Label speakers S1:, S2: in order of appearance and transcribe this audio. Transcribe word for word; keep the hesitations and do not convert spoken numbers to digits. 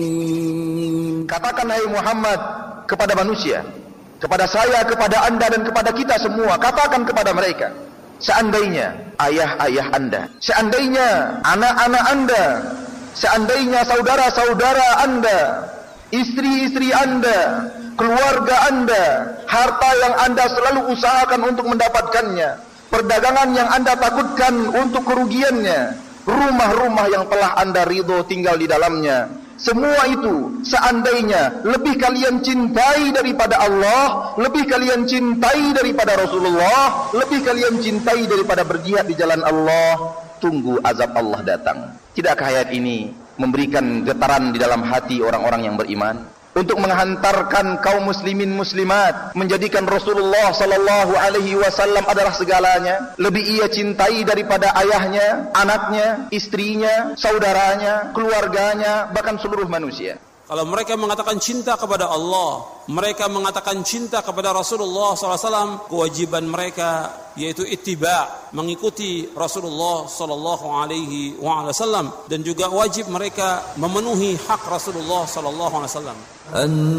S1: Katakan hai Muhammad kepada manusia, kepada saya, kepada anda dan kepada kita semua, katakan kepada mereka, seandainya ayah-ayah anda, seandainya anak-anak anda, seandainya saudara-saudara anda, istri-istri anda, keluarga anda, harta yang anda selalu usahakan untuk mendapatkannya, perdagangan yang anda takutkan untuk kerugiannya, rumah-rumah yang telah anda ridho tinggal di dalamnya, semua itu seandainya lebih kalian cintai daripada Allah, lebih kalian cintai daripada Rasulullah, lebih kalian cintai daripada berjihad di jalan Allah, tunggu azab Allah datang. Tidakkah ayat ini memberikan getaran di dalam hati orang-orang yang beriman untuk menghantarkan kaum muslimin muslimat menjadikan Rasulullah sallallahu alaihi wasallam adalah segalanya, lebih ia cintai daripada ayahnya, anaknya, istrinya, saudaranya, keluarganya, bahkan seluruh manusia.
S2: Kalau mereka mengatakan cinta kepada Allah, mereka mengatakan cinta kepada Rasulullah sallallahu alaihi wasallam, kewajiban mereka yaitu ittiba, mengikuti Rasulullah sallallahu alaihi wasallam, dan juga wajib mereka memenuhi hak Rasulullah sallallahu alaihi wasallam.